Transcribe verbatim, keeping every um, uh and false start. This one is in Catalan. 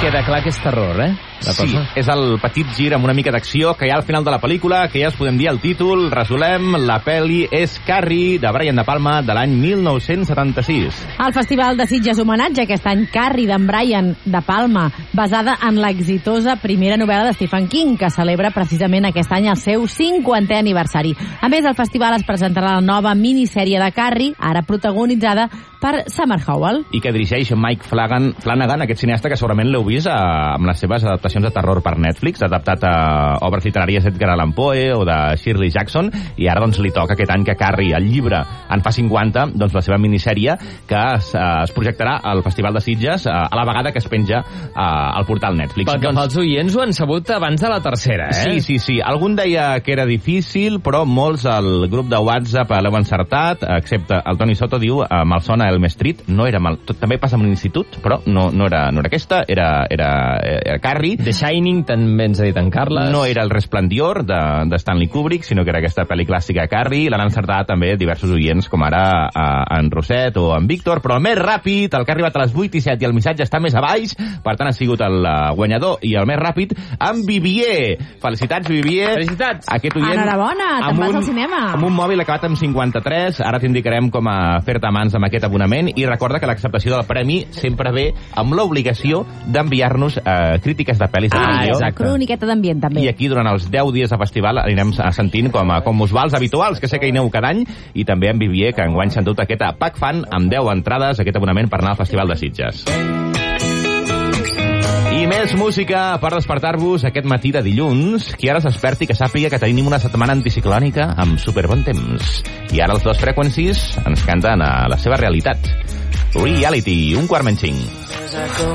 queda clar que és terror, eh? La Sí, cosa. és el petit gir amb una mica d'acció que hi ha al final de la pel·lícula, que ja es podem dir el títol, resolem, la pel·li és Carrie, de Brian De Palma, de l'any mil nou-cents setanta-sis. El Festival de Sitges homenatge aquest any Carrie, d'en Brian De Palma, basada en l'exitosa primera novel·la de Stephen King, que celebra precisament aquest any el seu cinquantè aniversari. A més, al festival es presentarà la nova minissèrie de Carrie, ara protagonitzada per Summer Howell. I que dirigeix Mike Flanagan, Flanagan aquest cineasta que segurament l'heu vist eh, amb les seves adaptacions de terror per Netflix, adaptat a obres literàries d'Edgar Allan Poe o de Shirley Jackson, i ara doncs li toca aquest any que Carrie, el llibre, en fa cinquanta, doncs la seva minissèrie que es, eh, es projectarà al Festival de Sitges eh, a la vegada que es penja eh, al portal Netflix. Pel que doncs... fa als oients ho han sabut abans de la tercera, eh? Sí, sí, sí. Algun deia que era difícil, però molts al grup de WhatsApp l'heu encertat, excepte el Toni Soto diu eh, Malsona Elm Street, no era mal... Tot, també passa amb l'institut, però no, no, era, no era aquesta, era, era, era Carrie. The Shining, també ens ha dit en Carles. No era El Resplendior, de, de Stanley Kubrick, sinó que era aquesta pel·li clàssica Carrie. L'han encertat també diversos oients, com ara eh, en Roset o en Víctor, però el més ràpid, el que ha arribat a les vuit i set i el missatge està més a baix, per tant ha sigut el uh, guanyador i el més ràpid, en Vivier. Felicitats, Vivier. Felicitats. Aquest oient... Enhorabona, te'n vas al cinema. Amb un mòbil acabat amb cinquanta-tres, ara t'indicarem com a fer-te mans amb aquest abonament, i recorda que l'acceptació del premi sempre ve amb l'obligació d'enviar-nos eh, crítiques de pel·lis de Ah, televisió. exacte. Croniqueta d'ambient, també. I aquí, durant els deu dies de festival, anirem sentint com, a- com us va els habituals, que sé que hi aneu cada any, i també en Vivier, que enguany s'ha endut aquest pack fan amb deu entrades, aquest abonament per anar al Festival de Sitges. I més música per despertar-vos aquest matí de dilluns. Qui ara s'esperti que sàpiga que tenim una setmana anticiclònica amb superbon temps. I ara els dos Frequencies ens canten a la seva realitat. Reality, un quart menys cinc.